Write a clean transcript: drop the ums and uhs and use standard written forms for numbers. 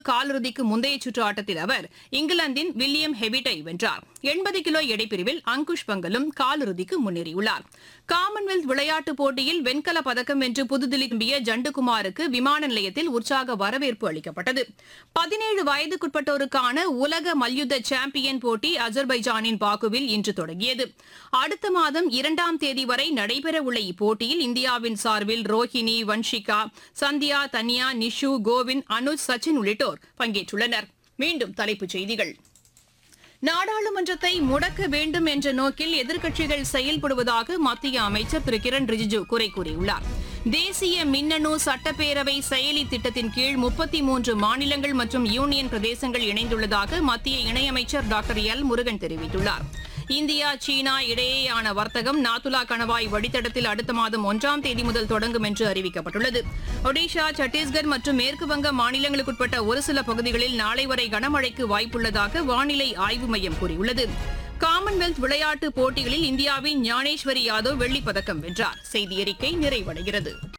காலிறுதிக்கு முந்தைய சுற்று ஆட்டத்தில் அவர் இங்கிலாந்தின் வில்லியம் ஹெவிட்டை வென்றார். 80 கிலோ எடைப்பிரிவில் அங்குஷ் பங்கலும் காலிறுதிக்கு முன்னேறியுள்ளார். காமன்வெல்த் விளையாட்டுப் போட்டியில் வெண்கலப் பதக்கம் வென்று புதுதில்லி திரும்பிய ஜண்டுகுமாருக்கு விமான நிலையத்தில் உற்சாக வரவேற்பு அளிக்கப்பட்டது. 17 வயதுக்குட்பட்டோருக்கான உலக மல்யுத்த சாம்பியன் போட்டி அஜர்பைஜானின் பாக்குவில் இன்று தொடங்கியது. அடுத்த மாதம் 2ஆம் தேதி வரை நடைபெறவுள்ள இப்போட்டியில் இந்தியாவின் சார்பில் ரோஹினி, வன்ஷிகா, சந்தியா, தன்யா, நிஷு, கோவிந்த், அனுஜ், சச்சின் உள்ளிட்டோர் பங்கேற்றுள்ளனர். மீண்டும் தலைப்புச் செய்திகள். நாடாளுமன்றத்தை முடக்க வேண்டும் என்ற நோக்கில் எதிர்க்கட்சிகள் செயல்படுவதாக மத்திய அமைச்சர் திரு கிரண் ரிஜிஜு குறை கூறியுள்ளார். தேசிய மின்னணு சட்டப்பேரவை செயலி திட்டத்தின் கீழ் 33 மாநிலங்கள் மற்றும் யூனியன் பிரதேசங்கள் இணைந்துள்ளதாக மத்திய இணையமைச்சர் டாக்டர் எல் முருகன் தெரிவித்துள்ளார். இந்தியா, சீனா இடையேயான வர்த்தகம் நாத்துலா கணவாய் வழித்தடத்தில் அடுத்த மாதம் 1ஆம் தேதி முதல் தொடங்கும் என்று அறிவிக்கப்பட்டுள்ளது. ஒடிஷா, சத்தீஸ்கர் மற்றும் மேற்குவங்க மாநிலங்களுக்குட்பட்ட ஒரு சில பகுதிகளில் நாளை வரை கனமழைக்கு வாய்ப்புள்ளதாக வானிலை ஆய்வு மையம் கூறியுள்ளது. காமன்வெல்த் விளையாட்டுப் போட்டிகளில் இந்தியாவின் ஞானேஸ்வரி யாதவ் வெள்ளிப் பதக்கம் வென்றார். செய்தியறிக்கை நிறைவடைகிறது.